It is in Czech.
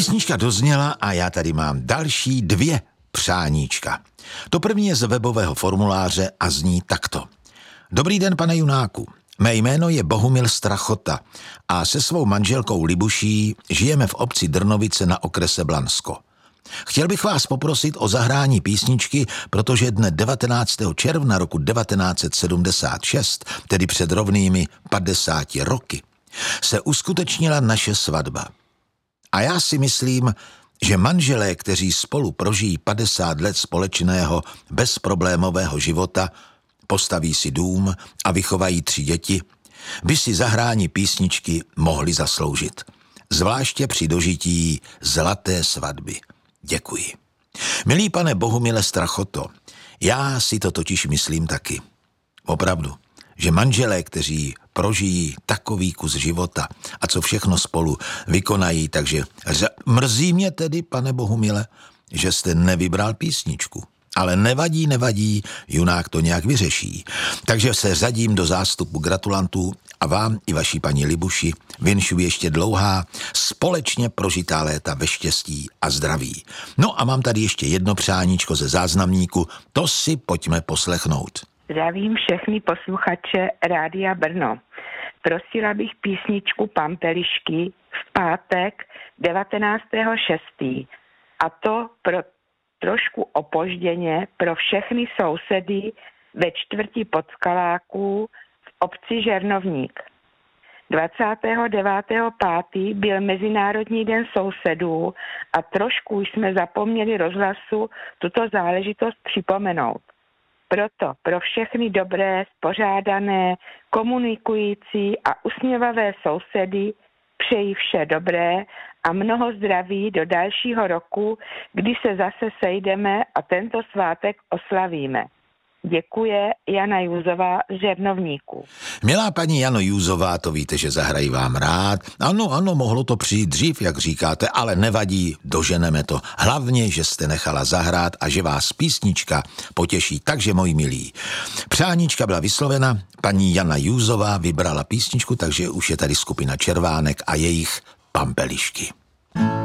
Písnička dozněla a já tady mám další 2 přáníčka. To první je z webového formuláře a zní takto. Dobrý den, pane Junáku. Mé jméno je Bohumil Strachota a se svou manželkou Libuší žijeme v obci Drnovice na okrese Blansko. Chtěl bych vás poprosit o zahrání písničky, protože dne 19. června roku 1976, tedy před rovnými 50 roky, se uskutečnila naše svatba. A já si myslím, že manželé, kteří spolu prožijí 50 let společného bezproblémového života, postaví si dům a vychovají 3 děti, by si zahrání písničky mohli zasloužit. Zvláště při dožití zlaté svatby. Děkuji. Milý pane Bohumile Strachoto, já si to totiž myslím taky. Opravdu, že manželé, kteří prožijí takový kus života a co všechno spolu vykonají, takže mrzí mě tedy, pane Bohumile, že jste nevybral písničku. Ale nevadí, Junák to nějak vyřeší. Takže se řadím do zástupu gratulantů a vám i vaší paní Libuši vinšuji ještě dlouhá, společně prožitá léta ve štěstí a zdraví. No a mám tady ještě jedno přáníčko ze záznamníku, to si pojďme poslechnout. Zdravím všechny posluchače Rádia Brno. Prosila bych písničku Pampelišky v pátek 19.6. A to pro trošku opožděně pro všechny sousedy ve čtvrti Podskaláků v obci Žernovník. 29.5. byl Mezinárodní den sousedů a trošku jsme zapomněli rozhlasu tuto záležitost připomenout. Proto pro všechny dobré, spořádané, komunikující a usměvavé sousedy přeji vše dobré a mnoho zdraví do dalšího roku, kdy se zase sejdeme a tento svátek oslavíme. Děkuje Jana Júzová z Žernovníku. Milá paní Jano Júzová, to víte, že zahrají vám rád. Ano, mohlo to přijít dřív, jak říkáte, ale nevadí, doženeme to. Hlavně, že jste nechala zahrát a že vás písnička potěší. Takže, moji milí, přáníčka byla vyslovena, paní Jana Júzová vybrala písničku, takže už je tady skupina Červánek a jejich Pampelišky.